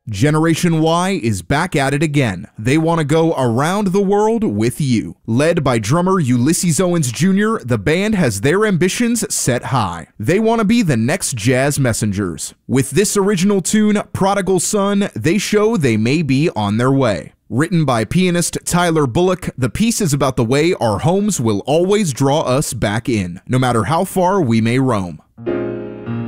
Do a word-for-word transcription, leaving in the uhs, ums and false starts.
Generation Y is back at it again. They want to go around the world with you. Led by drummer Ulysses Owens Junior, the band has their ambitions set high. They want to be the next jazz messengers. With this original tune, Prodigal Son, they show they may be on their way. Written by pianist Tyler Bullock, the piece is about the way our homes will always draw us back in, no matter how far we may roam.